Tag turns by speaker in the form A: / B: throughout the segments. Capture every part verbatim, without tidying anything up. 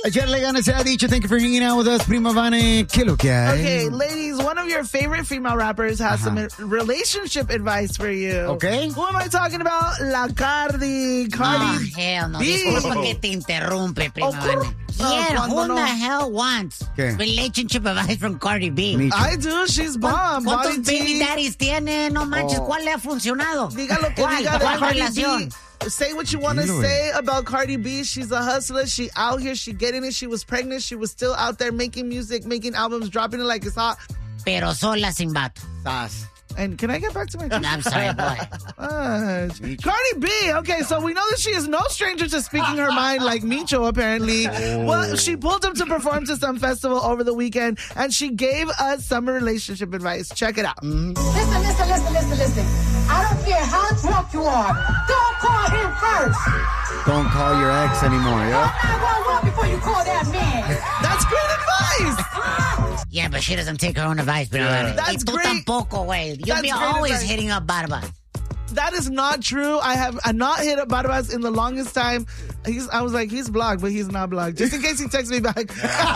A: Ayer le ganas se ha dicho. Thank you for hanging out with us, Prima Vane. ¿Qué lo que hay?
B: Okay, ladies, one of your favorite female rappers has uh-huh. some relationship advice for you.
A: Okay.
B: Who am I talking about? La Cardi. Cardi.
C: Oh, hell no. Disculpa que te interrumpe, Prima Vane. Yeah, who no? the hell wants ¿Qué? relationship advice from Cardi B?
B: I do, she's bomb.
C: ¿Cuántos baby daddies tiene? No manches, oh. ¿cuál le ha funcionado?
B: Diga lo que diga de Cardi B. Say what you want to say about Cardi B. She's a hustler. She out here. She getting it. She was pregnant. She was still out there making music, making albums, dropping it like it's hot.
C: Pero sola sin vato.
B: Sas. And can I get back to my question?
C: I'm sorry, boy.
B: Uh, Cardi B, okay, so we know that she is no stranger to speaking her mind like Micho, apparently. Oh. Well, she pulled up to perform to some festival over the weekend, and she gave us some relationship advice. Check it out.
D: Mm-hmm. Listen, listen, listen, listen, listen. I don't care how drunk you are. Don't call him first.
A: Don't call your ex anymore, yeah?
D: Call nine one one before you call that man.
B: That's great advice.
C: Yeah, but she doesn't take her own advice, pero yeah.
B: That's
C: tú
B: great.
C: Tampoco, güey. You'll be always advice. hitting up barbas.
B: That is not true. I have I not hit up Barbas in the longest time. He's, I was like, he's blocked, but he's not blocked. Just in case he texts me back,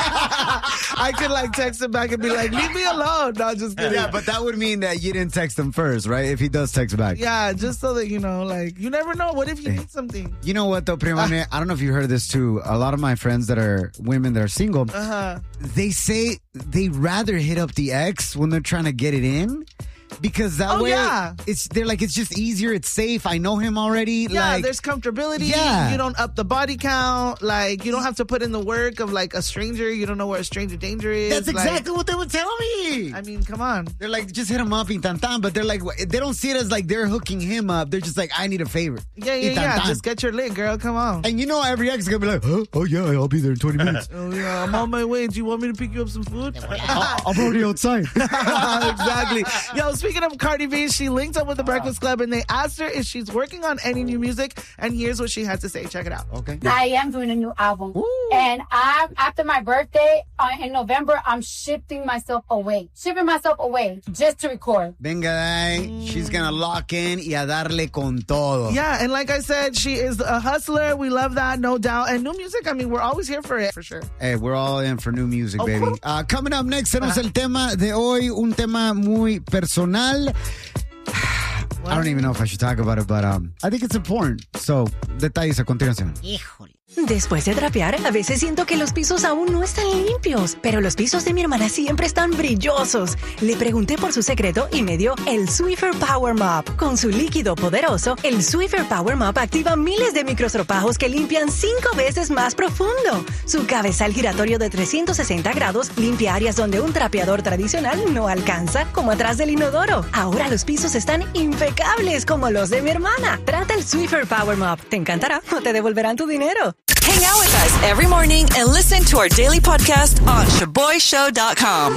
B: I could like text him back and be like, leave me alone. No, just kidding.
A: Yeah, but that would mean that you didn't text him first, right? If he does text back.
B: Yeah, just so that, you know, like, you never know. What if you need something?
A: You know what, though, Prima? Uh, I don't know if you heard this, too. A lot of my friends that are women that are single, uh-huh. they say they rather hit up the ex when they're trying to get it in. Because that
B: oh,
A: way,
B: yeah.
A: it's they're like, it's just easier. It's safe. I know him already.
B: Yeah,
A: like,
B: there's comfortability.
A: Yeah.
B: You don't up the body count. Like, you don't have to put in the work of, like, a stranger. You don't know where a stranger danger is.
A: That's exactly
B: like,
A: what they would tell me.
B: I mean, come on.
A: They're like, just hit him up, y tan tan. But they're like, they don't see it as like they're hooking him up. They're just like, I need a favor.
B: Yeah, yeah, yeah. Just get your lick, girl. Come on.
A: And you know, every ex is going to be like, huh? Oh, yeah, I'll be there in twenty minutes.
B: Oh, yeah, I'm on my way. Do you want me to pick you up some food?
A: I'm already outside.
B: Exactly. Yo, speaking of Cardi B, she linked up with the Breakfast Club and they asked her if she's working on any new music, and here's what she had to say. Check it out.
A: Okay.
E: I am doing a new album. Ooh. And I'm after my birthday uh, in November, I'm shifting myself away. Shipping myself away just to record.
A: Venga, mm. She's gonna lock in y a darle con todo.
B: Yeah, and like I said, she is a hustler. We love that, no doubt. And new music, I mean, we're always here for it, for sure.
A: Hey, we're all in for new music, oh, baby. Cool. Uh, coming up next, tenemos el tema de hoy, un tema muy personal. What? I don't even know if I should talk about it, but um, I think it's important. So, detalles a continuación.
C: Híjole.
F: Después de trapear, a veces siento que los pisos aún no están limpios, pero los pisos de mi hermana siempre están brillosos. Le pregunté por su secreto y me dio el Swiffer Power Mop. Con su líquido poderoso, el Swiffer Power Mop activa miles de microstropajos que limpian cinco veces más profundo. Su cabezal giratorio de trescientos sesenta grados limpia áreas donde un trapeador tradicional no alcanza, como atrás del inodoro. Ahora los pisos están impecables como los de mi hermana. Trata el Swiffer Power Mop. Te encantará o te devolverán tu dinero.
G: Hang out with us every morning and listen to our daily podcast on shaboy show dot com.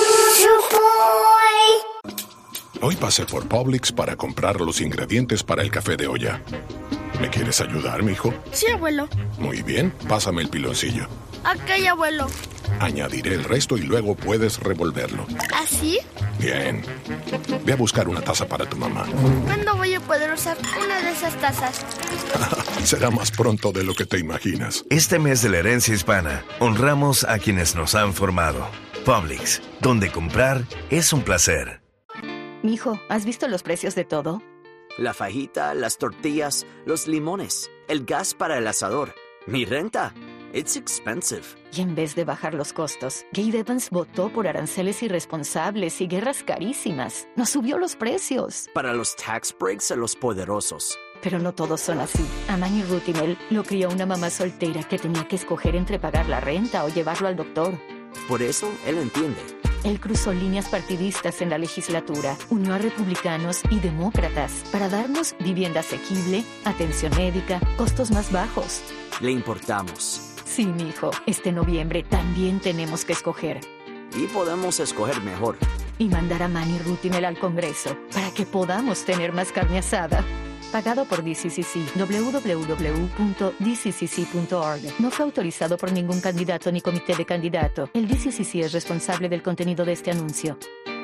H: Hoy pasé por Publix para comprar los ingredientes para el café de olla. ¿Me quieres ayudar, mijo?
I: Sí, abuelo.
H: Muy bien, pásame el piloncillo.
I: Ok, abuelo.
H: Añadiré el resto y luego puedes revolverlo.
I: ¿Así?
H: Bien. Ve a buscar una taza para tu mamá.
I: ¿Cuándo voy a poder usar una de esas tazas?
H: Será más pronto de lo que te imaginas.
J: Este mes de la herencia hispana, honramos a quienes nos han formado. Publix, donde comprar es un placer.
F: Mijo, ¿has visto los precios de todo?
K: La fajita, las tortillas, los limones, el gas para el asador, mi renta. It's expensive.
F: Y en vez de bajar los costos, Gabe Evans votó por aranceles irresponsables y guerras carísimas. Nos subió los precios.
K: Para los tax breaks a los poderosos.
F: Pero no todos son así. A Manny Rutinel lo crió una mamá soltera que tenía que escoger entre pagar la renta o llevarlo al doctor.
K: Por eso, él entiende.
F: Él cruzó líneas partidistas en la legislatura, unió a republicanos y demócratas para darnos vivienda asequible, atención médica, costos más bajos.
K: Le importamos.
F: Sí, mijo. Este noviembre también tenemos que escoger.
K: Y podemos escoger mejor.
F: Y mandar a Manny Rutinel al Congreso para que podamos tener más carne asada. Pagado por D C C C. doble u doble u doble u punto d c c c punto org. No fue autorizado por ningún candidato ni comité de candidato. El D C C C es responsable del contenido de este anuncio.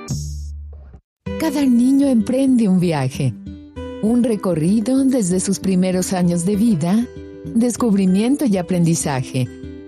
L: Cada niño emprende un viaje. Un recorrido desde sus primeros años de vida, descubrimiento y aprendizaje.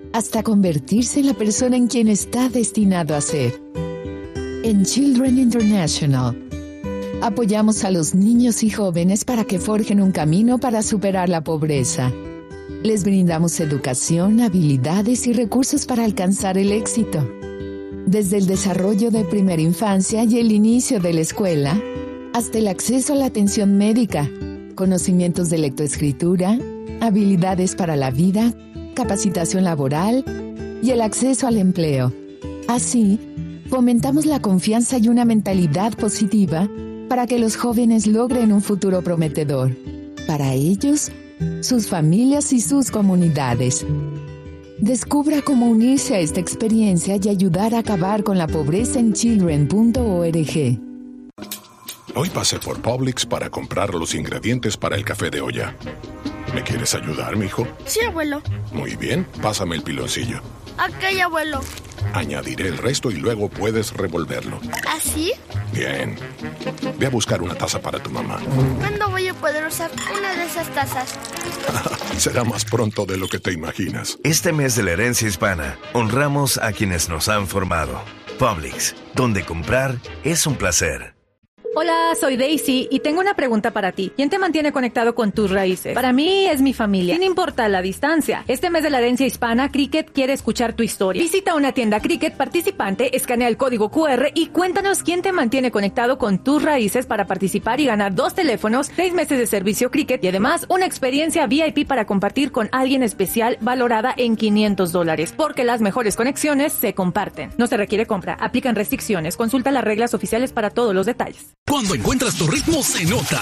L: hasta convertirse en la persona en quien está destinado a ser. En Children International, apoyamos a los niños y jóvenes para que forjen un camino para superar la pobreza. Les brindamos educación, habilidades y recursos para alcanzar el éxito. Desde el desarrollo de primera infancia y el inicio de la escuela, hasta el acceso a la atención médica, conocimientos de lectoescritura, habilidades para la vida, capacitación laboral y el acceso al empleo. Así, fomentamos la confianza y una mentalidad positiva para que los jóvenes logren un futuro prometedor, para ellos, sus familias y sus comunidades. Descubra cómo unirse a esta experiencia y ayudar a acabar con la pobreza en children punto org.
H: Hoy pasé por Publix para comprar los ingredientes para el café de olla. ¿Me quieres ayudar, mijo?
I: Sí, abuelo.
H: Muy bien, pásame el piloncillo.
I: Ok, abuelo.
H: Añadiré el resto y luego puedes revolverlo.
I: ¿Así?
H: Bien. Ve a buscar una taza para tu mamá.
I: ¿Cuándo voy a poder usar una de esas tazas?
H: Será más pronto de lo que te imaginas.
J: Este mes de la herencia hispana, honramos a quienes nos han formado. Publix, donde comprar es un placer.
M: Hola, soy Daisy y tengo una pregunta para ti. ¿Quién te mantiene conectado con tus raíces? Para mí es mi familia, sin importar la distancia. Este mes de la herencia hispana, Cricket quiere escuchar tu historia. Visita una tienda Cricket participante, escanea el código cu erre y cuéntanos quién te mantiene conectado con tus raíces para participar y ganar dos teléfonos, seis meses de servicio Cricket y además una experiencia V I P para compartir con alguien especial valorada en quinientos dólares. Porque las mejores conexiones se comparten. No se requiere compra, aplican restricciones. Consulta las reglas oficiales para todos los detalles.
N: Cuando encuentras tu ritmo se nota.